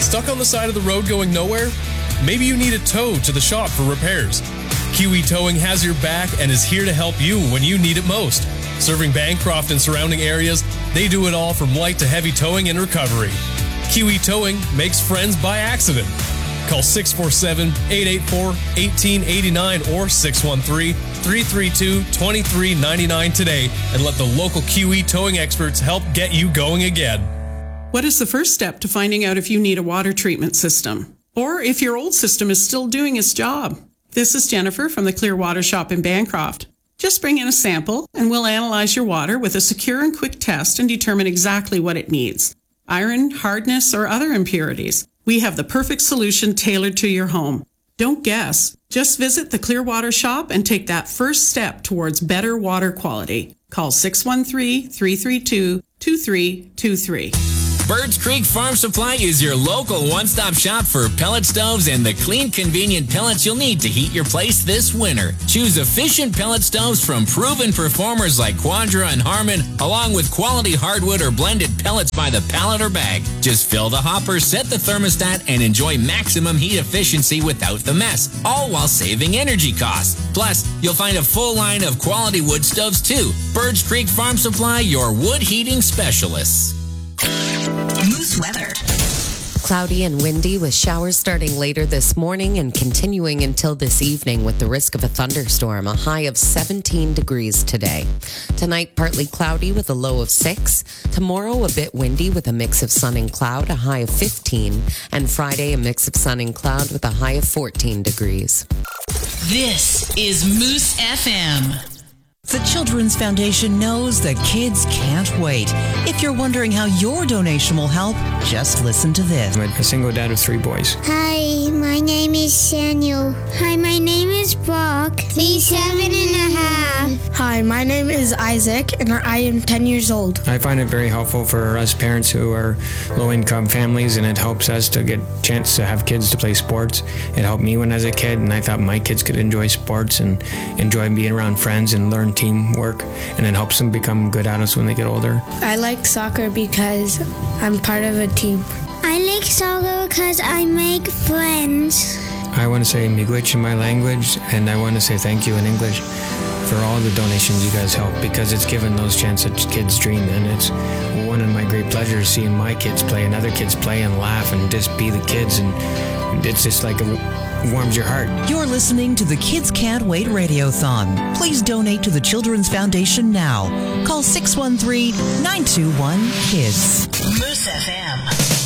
Stuck on the side of the road going nowhere? Maybe you need a tow to the shop for repairs. Kiwi Towing has your back and is here to help you when you need it most. Serving Bancroft and surrounding areas, they do it all from light to heavy towing and recovery. Kiwi Towing makes friends by accident. Call 647-884-1889 or 613-332-2399 today and let the local Kiwi Towing experts help get you going again. What is the first step to finding out if you need a water treatment system? Or if your old system is still doing its job? This is Jennifer from the Clear Water Shop in Bancroft. Just bring in a sample and we'll analyze your water with a secure and quick test and determine exactly what it needs. Iron, hardness, or other impurities. We have the perfect solution tailored to your home. Don't guess. Just visit the Clear Water Shop and take that first step towards better water quality. Call 613-332-2323. Birds Creek Farm Supply is your local one-stop shop for pellet stoves and the clean, convenient pellets you'll need to heat your place this winter. Choose efficient pellet stoves from proven performers like Quadra and Harmon, along with quality hardwood or blended pellets by the pallet or bag. Just fill the hopper, set the thermostat, and enjoy maximum heat efficiency without the mess, all while saving energy costs. Plus, you'll find a full line of quality wood stoves too. Birds Creek Farm Supply, your wood heating specialists. Moose weather. Cloudy and windy with showers starting later this morning and continuing until this evening with the risk of a thunderstorm, a high of 17 degrees today. Tonight, partly cloudy with a low of 6. Tomorrow, a bit windy with a mix of sun and cloud, a high of 15. And Friday, a mix of sun and cloud with a high of 14 degrees. This is Moose FM. The Children's Foundation knows that kids can't wait. If you're wondering how your donation will help, just listen to this. I'm a single dad of 3 boys. Hi, my name is Samuel. Hi, my name is Brock. He's 7.5. Hi, my name is Isaac, and I am 10 years old. I find it very helpful for us parents who are low-income families, and it helps us to get a chance to have kids to play sports. It helped me when I was a kid, and I thought my kids could enjoy sports and enjoy being around friends and learn teamwork, and it helps them become good adults when they get older. I like soccer because I'm part of a team. I like soccer because I make friends. I want to say miigwech in my language, and I want to say thank you in English for all the donations you guys help, because it's given those chances that kids dream, and it's one of my great pleasures seeing my kids play and other kids play and laugh and just be the kids, and it's just like it warms your heart. You're listening to the Kids Can't Wait Radiothon. Please donate to the Children's Foundation now. Call 613-921-KIDS. Moose FM.